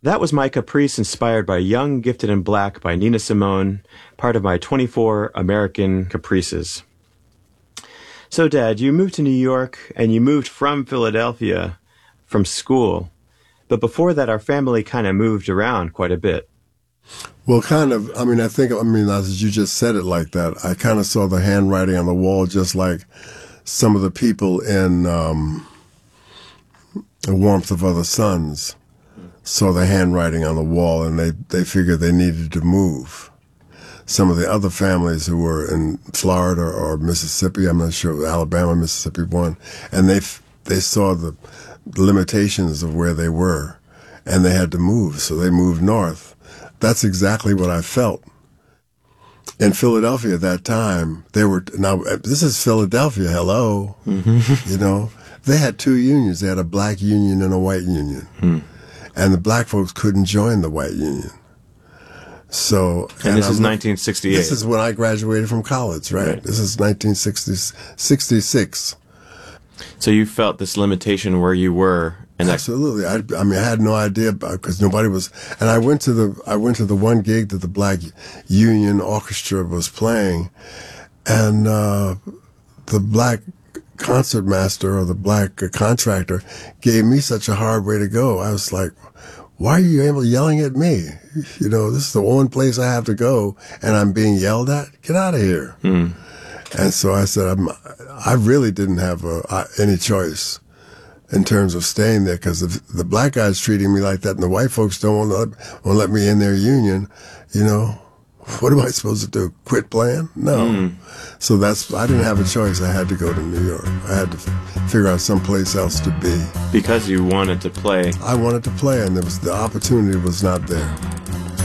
That was my Caprice inspired by Young, Gifted, and Black by Nina Simone, part of my 24 American Caprices. So, Dad, you moved to New York, and you moved from Philadelphia from school. But before that, our family kind of moved around quite a bit. Well, as you just said it like that, I kind of saw the handwriting on the wall just like some of the people in The Warmth of Other Suns saw the handwriting on the wall, and they figured they needed to move. Some of the other families who were in Florida or Mississippi, I'm not sure, Alabama, Mississippi, one, and they saw the limitations of where they were, and they had to move, so they moved north. That's exactly what I felt. In Philadelphia at that time, now this is Philadelphia, hello, they had two unions. They had a black union and a white union. And the black folks couldn't join the white union. And this is 1968. This is when I graduated from college, right? This is 1966. So you felt this limitation where you were, and absolutely. I had no idea because nobody was. And I went to the one gig that the Black Union Orchestra was playing, and the black concertmaster or the black contractor gave me such a hard way to go. I was like, why are you yelling at me? This is the one place I have to go, and I'm being yelled at. Get out of here. And so I said, I really didn't have any choice in terms of staying there, because if the black guys treating me like that and the white folks don't want to let me in their union, what am I supposed to do? Quit playing? No. So I didn't have a choice. I had to go to New York. I had to figure out someplace else to be. Because you wanted to play. I wanted to play, and the opportunity was not there.